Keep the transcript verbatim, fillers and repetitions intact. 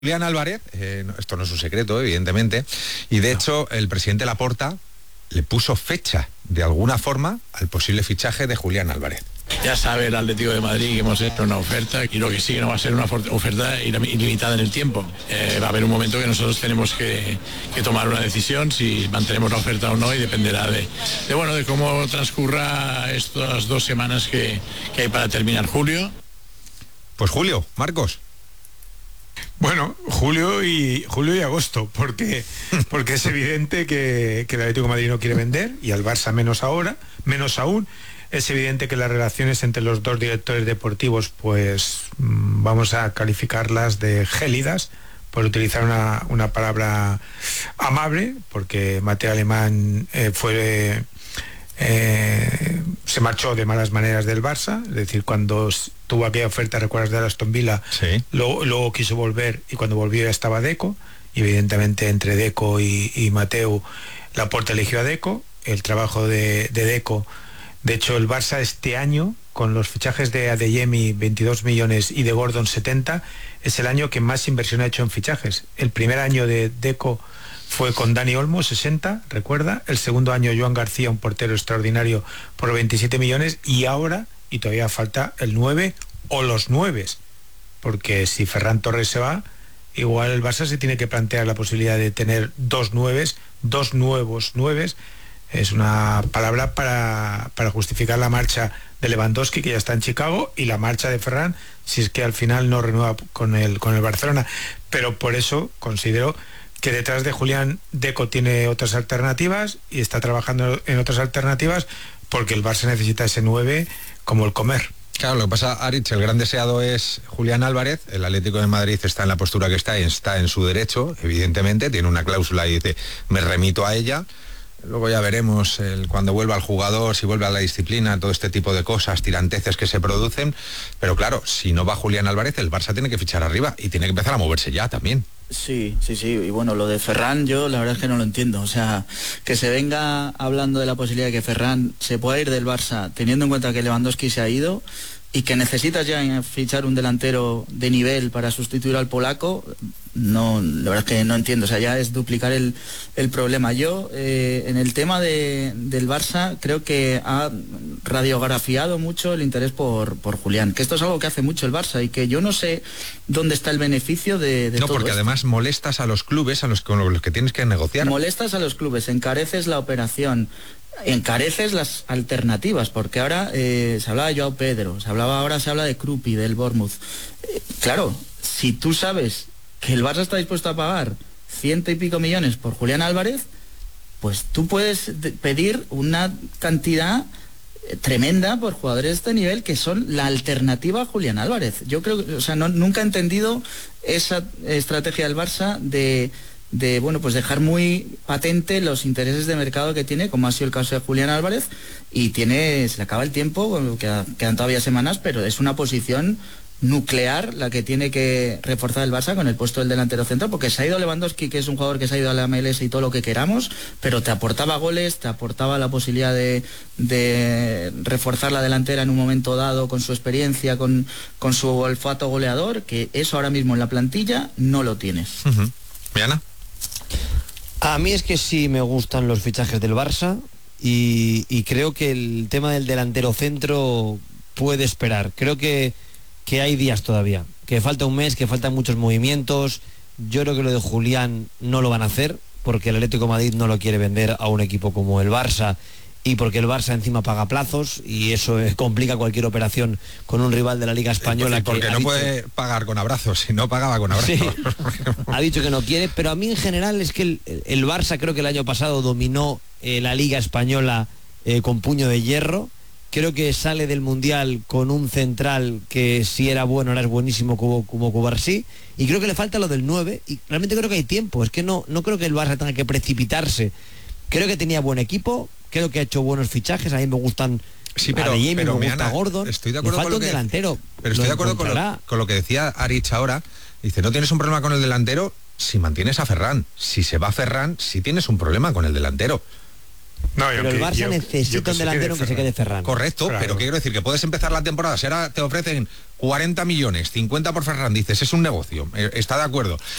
Julián Álvarez, eh, esto no es un secreto, evidentemente, y de hecho el presidente Laporta le puso fecha, de alguna forma, al posible fichaje de Julián Álvarez. Ya sabe el Atlético de Madrid que hemos hecho una oferta y lo que sí que no va a ser una oferta ilimitada en el tiempo. Eh, va a haber un momento que nosotros tenemos que, que tomar una decisión si mantenemos la oferta o no y dependerá de, de, bueno, de cómo transcurra estas dos semanas que, que hay para terminar julio. Pues Julio, Marcos. Bueno, julio y julio y agosto, porque porque es evidente que, que el Atlético de Madrid no quiere vender, y al Barça menos ahora, menos aún. Es evidente que las relaciones entre los dos directores deportivos, pues vamos a calificarlas de gélidas, por utilizar una, una palabra amable, porque Mateo Alemán eh, fue eh, se marchó de malas maneras del Barça, es decir, cuando tuvo aquella oferta, recuerdas, de Aston Villa, sí. luego, luego quiso volver, y cuando volvió ya estaba Deco, y evidentemente entre Deco y, y Mateu, Laporta eligió a Deco. El trabajo de, de Deco, de hecho el Barça este año, con los fichajes de Adeyemi veintidós millones y de Gordon setenta, es el año que más inversión ha hecho en fichajes. El primer año de Deco fue con Dani Olmo, sesenta, recuerda. El segundo año Joan García, un portero extraordinario, por veintisiete millones, y ahora, y todavía falta el nueve o los nueves, porque si Ferran Torres se va, igual el Barça se tiene que plantear la posibilidad de tener dos nueves, dos nuevos nueves. Es una palabra para, para justificar la marcha de Lewandowski, que ya está en Chicago, y la marcha de Ferran, si es que al final no renueva con el, con el Barcelona. Pero por eso considero que detrás de Julián, Deco tiene otras alternativas y está trabajando en otras alternativas, porque el Barça necesita ese nueve como el comer. Claro, lo que pasa, Aritz, el gran deseado es Julián Álvarez. El Atlético de Madrid está en la postura que está y está en su derecho, evidentemente, tiene una cláusula y dice, me remito a ella. Luego ya veremos el, cuando vuelva el jugador, si vuelve a la disciplina, todo este tipo de cosas, tiranteces que se producen. Pero claro, si no va Julián Álvarez, el Barça tiene que fichar arriba y tiene que empezar a moverse ya también. Sí, sí, sí, y bueno, lo de Ferran yo la verdad es que no lo entiendo, o sea, que se venga hablando de la posibilidad de que Ferran se pueda ir del Barça, teniendo en cuenta que Lewandowski se ha ido y que necesitas ya fichar un delantero de nivel para sustituir al polaco, no, la verdad es que no entiendo, o sea, ya es duplicar el, el problema. Yo, eh, en el tema de, del Barça, creo que ha radiografiado mucho el interés por, por Julián, que esto es algo que hace mucho el Barça y que yo no sé dónde está el beneficio de, de no, todo porque esto. Además molestas a los clubes a los, con los que tienes que negociar. Molestas a los clubes, encareces la operación, encareces las alternativas, porque ahora eh, se hablaba de Joao Pedro, se hablaba ahora se habla de Krupi, del Bournemouth. Eh, claro, si tú sabes que el Barça está dispuesto a pagar ciento y pico millones por Julián Álvarez, pues tú puedes de- pedir una cantidad eh, tremenda por jugadores de este nivel que son la alternativa a Julián Álvarez. Yo creo que, o sea, no, nunca he entendido esa estrategia del Barça de de bueno pues dejar muy patente los intereses de mercado que tiene, como ha sido el caso de Julián Álvarez, y tiene, se le acaba el tiempo, bueno, queda, quedan todavía semanas, pero es una posición nuclear la que tiene que reforzar el Barça con el puesto del delantero centro, porque se ha ido Lewandowski, que es un jugador que se ha ido a la M L S y todo lo que queramos, pero te aportaba goles, te aportaba la posibilidad de, de reforzar la delantera en un momento dado con su experiencia, con, con su olfato goleador, que eso ahora mismo en la plantilla no lo tienes. Uh-huh. ¿Diana? A mí es que sí me gustan los fichajes del Barça y, y creo que el tema del delantero centro puede esperar. Creo que, que hay días todavía, que falta un mes, que faltan muchos movimientos. Yo creo que lo de Julián no lo van a hacer porque el Atlético de Madrid no lo quiere vender a un equipo como el Barça, y porque el Barça encima paga plazos y eso eh, complica cualquier operación con un rival de la Liga Española. Eh, porque que no dicho, puede pagar con abrazos, si no pagaba con abrazos. Sí, ha dicho que no quiere, pero a mí en general es que el, el Barça creo que el año pasado dominó eh, la Liga Española eh, con puño de hierro. Creo que sale del Mundial con un central que si era bueno, ahora es buenísimo, como, como Cubarsí, y creo que le falta lo del nueve, y realmente creo que hay tiempo. Es que no, no creo que el Barça tenga que precipitarse. Creo que tenía buen equipo, creo que ha hecho buenos fichajes, a mí me gustan. Sí, pero, Adeyemi, pero me gusta Ana, Gordon, estoy de acuerdo me falta con lo un que, delantero. Pero estoy de acuerdo con lo, con lo que decía Aritz ahora. Dice, no tienes un problema con el delantero si mantienes a Ferran. Si se va Ferran, sí tienes un problema con el delantero. No, pero el Barça yo, necesita yo un delantero que se quede Ferran. Correcto, claro. Pero quiero decir que puedes empezar la temporada, si ahora te ofrecen cuarenta millones, cincuenta por Ferran, dices, es un negocio, eh, está de acuerdo.